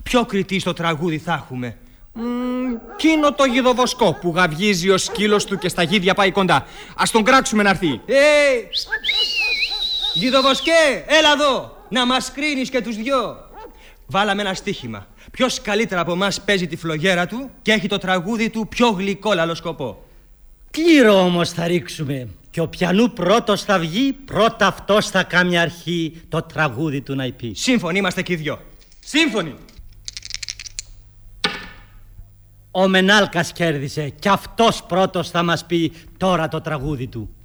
Ποιο κριτή στο τραγούδι θα έχουμε? Κίνο το γιδοβοσκό που γαυγίζει ο σκύλος του και στα γίδια πάει κοντά. Ας τον κράξουμε να έρθει. Γιδοβοσκέ, έλα εδώ, να μας κρίνεις και τους δυο. Βάλαμε ένα στοίχημα. Ποιος καλύτερα από εμάς παίζει τη φλογέρα του και έχει το τραγούδι του πιο γλυκόλαλο σκοπό. Κλήρο όμως θα ρίξουμε. Και ο πιανού πρώτος θα βγει, πρώτα αυτός θα κάνει αρχή το τραγούδι του να πει. Σύμφωνοι είμαστε και οι δυο. Σύμφωνοι. Ο Μενάλκας κέρδισε και αυτός πρώτος θα μας πει τώρα το τραγούδι του.